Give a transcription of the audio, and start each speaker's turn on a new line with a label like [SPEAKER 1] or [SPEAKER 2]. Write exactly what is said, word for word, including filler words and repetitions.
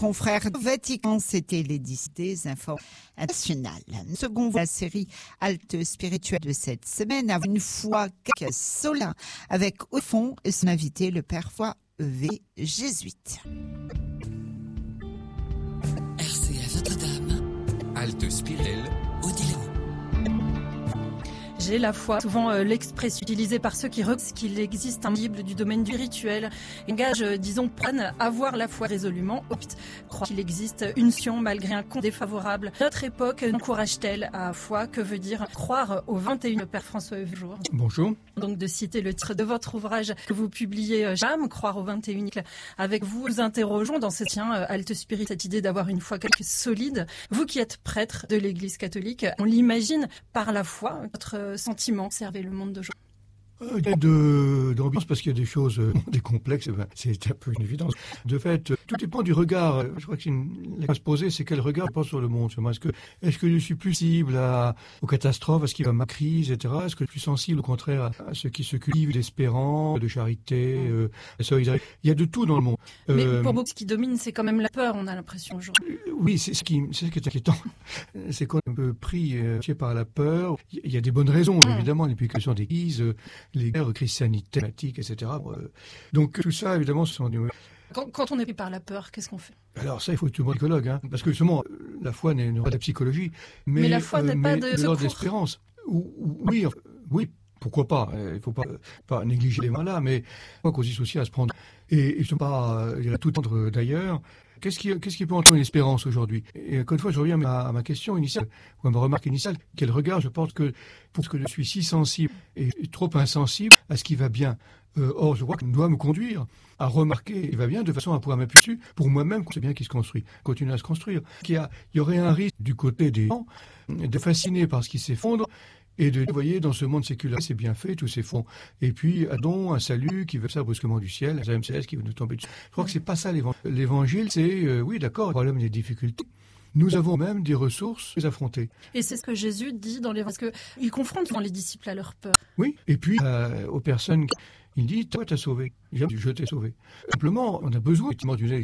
[SPEAKER 1] Confrères Vatican, c'était l'édition des infos nationales. Second volet de la série Halte spirituelle de cette semaine, à une foi quelques solin, avec au fond son invité, le père Foy V. jésuite.
[SPEAKER 2] R C F Notre-Dame.
[SPEAKER 3] Halte spirituelle.
[SPEAKER 2] Odile.
[SPEAKER 4] J'ai la foi, souvent euh, l'expression utilisée par ceux qui reconnaissent qu'il existe un Bible du domaine du rituel, engage, euh, disons, prennent avoir la foi résolument, opte, croient qu'il existe une sion malgré un compte défavorable. Notre époque encourage-t-elle à foi? Que veut dire croire au vingt et un? Père François, bonjour.
[SPEAKER 5] Bonjour.
[SPEAKER 4] Donc de citer le titre de votre ouvrage que vous publiez, euh, J'aime croire au vingt et un. Avec vous, nous interrogeons dans ce tien, euh, Halte Spirit, cette idée d'avoir une foi quelque solide. Vous qui êtes prêtre de l'Église catholique, on l'imagine par la foi, votre sentiment observer le monde d'aujourd'hui.
[SPEAKER 5] Il y a de, d'ambiance parce qu'il y a des choses, euh, des complexes, ben, c'est un peu une évidence. De fait, tout dépend du regard. Je crois que c'est une, la question à se poser, c'est quel regard je porte sur le monde. Est-ce que, est-ce que je suis plus sensible à, aux catastrophes, à ce qui va ma crise, et cetera. Est-ce que je suis sensible au contraire à, à ce qui se cultive d'espérance, de charité, euh, de solidarité. Il y a de tout dans le monde.
[SPEAKER 4] Mais
[SPEAKER 5] euh,
[SPEAKER 4] pour beaucoup, ce qui domine, c'est quand même la peur, on a l'impression aujourd'hui.
[SPEAKER 5] Oui, c'est ce qui, c'est ce qui est inquiétant. C'est qu'on est un peu pris euh, par la peur. Il y a des bonnes raisons, mmh. évidemment, l'implication des crises, les guerres, crises sanitaires, climatiques, et cetera. Donc tout ça, évidemment, ce sont des...
[SPEAKER 4] Quand, quand on est pris par la peur, qu'est-ce qu'on fait?
[SPEAKER 5] Alors ça, il faut être psychologue, hein, parce que justement, la foi n'est pas de la psychologie, mais,
[SPEAKER 4] mais la foi n'est euh, pas de
[SPEAKER 5] l'ordre d'espérance. Oui, oui, pourquoi pas? Il ne faut pas, pas négliger les malades, mais on consiste aussi à se prendre et, et je ne pas il y a tout prendre d'ailleurs. Qu'est-ce qui, qu'est-ce qui peut entraîner l'espérance aujourd'hui? Et encore une fois, je reviens à, à ma question initiale, ou à ma remarque initiale. Quel regard je porte que, pour que je suis si sensible et, et trop insensible à ce qui va bien? Euh, or, je crois que doit me conduire à remarquer ce qui va bien de façon à pouvoir m'appuyer dessus pour moi-même, c'est bien qu'il se construit, continuer à se construire. Qu'il y, a, il y aurait un risque du côté des gens de fasciner par ce qui s'effondre et de, vous voyez, dans ce monde séculaire, c'est bien fait, tout s'effondre. Et puis, Adon, un salut qui veut ça brusquement du ciel, un M C S qui veut nous tomber dessus. Je crois que c'est pas ça l'évangile. L'évangile, c'est, euh, oui, d'accord, le problème des difficultés. Nous avons même des ressources à affronter.
[SPEAKER 4] Et c'est ce que Jésus dit dans les... Parce qu'il confronte souvent les disciples à leur peur.
[SPEAKER 5] Oui, et puis, euh, aux personnes, il dit, toi, t'as sauvé. Je t'ai sauvé. Simplement, on a besoin, effectivement, d'une